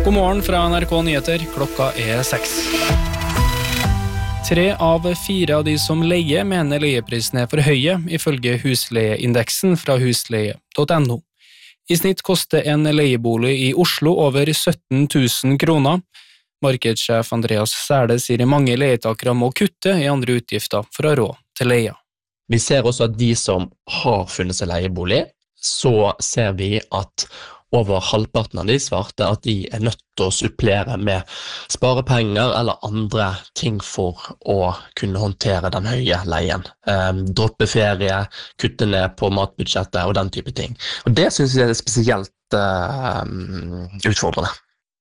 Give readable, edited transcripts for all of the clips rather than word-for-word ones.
God morgen fra NRK Nyheter, klokka 6. 3 av 4 av de som leier mener leieprisene for høye, ifølge husleieindeksen fra husleie.no. I snitt koster en leiebolig i Oslo over 17 000 kroner. Markedssjef Andreas Sæle sier mange leietakere må kutte i andre utgifter for å ha råd til leia. Vi ser også at de som har funnet seg leiebolig, så ser vi at over halvparten av de svarte at de er nødt til å supplere med sparepenger eller andre ting for å kunne håndtere den høye leien. Droppe ferie, kutte ned på matbudsjettet og den type ting. Og det synes jeg er spesielt utfordrende.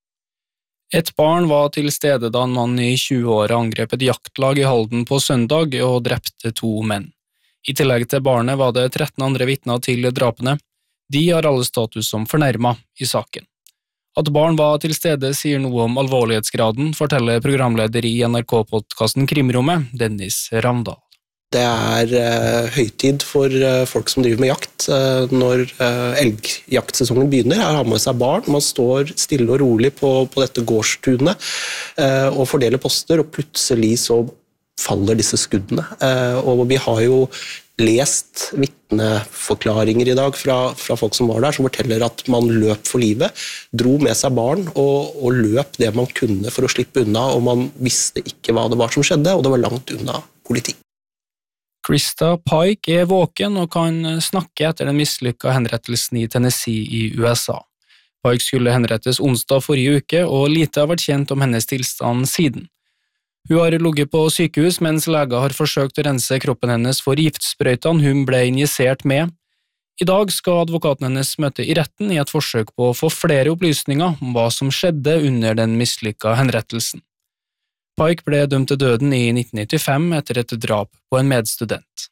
Et barn var til stede da en mann i 20-åra angrep et jaktlag i Halden på søndag og drepte 2 menn. I tillegg til barnet var det 13 andre vitner til drapene. De har alle status som fornærmet i saken. At barn var til stede sier noe om alvorlighetsgraden, forteller programleder i NRK-podcasten Krimrommet, Dennis Ravndal. Det er høytid for folk som driver med jakt når elgjaktsesongen begynner. Her har man med seg barn, man står stille og rolig på dette gårdstunet og fordeler poster, og plutselig så faller disse skuddene. Og vi har jo lest vitneforklaringer i dag fra folk som var der, som forteller at man løp for livet, dro med seg barn og løp det man kunne for å slippe unna, og man visste ikke hva det var som skjedde, og det var langt unna politi. Krista Pike er våken og kan snakke etter den mislykka henrettelsen i Tennessee i USA. Pike skulle henrettes onsdag forrige uke, og lite har vært kjent om hennes tilstand siden. Hun har ligget på sykehus mens leger har forsøkt å rense kroppen hennes for giftsprøytene hun ble injisert med. I dag skal advokaten hennes møte i retten i et forsøk på å få flere opplysninger om hva som skjedde under den mislykka henrettelsen. Pike ble dømt til døden i 1995 etter et drap på en medstudent.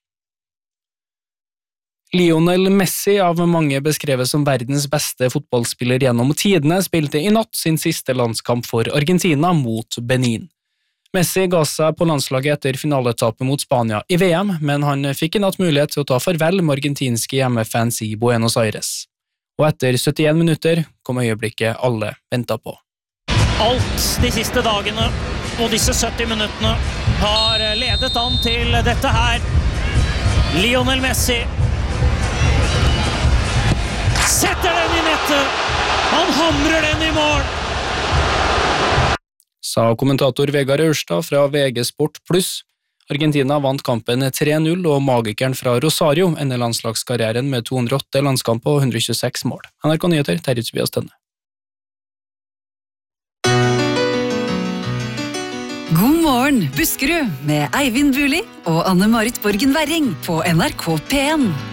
Lionel Messi, av mange beskrevet som verdens beste fotballspiller gjennom tidene, spilte i natt sin siste landskamp for Argentina mot Benin. Messi ga seg på landslaget etter finaleetappet mot Spania i VM, men han fikk i natt mulighet til å ta farvel med argentinske hjemmefans i Buenos Aires. Og etter 71 minutter kom øyeblikket alle ventet på. Alt de siste dagene og disse 70 minuttene har ledet an til dette her. Lionel Messi setter den i nettet. Han hamrer den i mål. Sa kommentator Vegard Aurstad fra VG Sport Plus. Argentina vant kampen 3-0, og magikeren fra Rosario ender landslagskarrieren med 208 landskamper og 126 mål. NRK Nyheter, Terje Tobias Tønne. God morgen, Buskerud, med Eivind Buli og Anne-Marit Borgen Werring på NRK P1.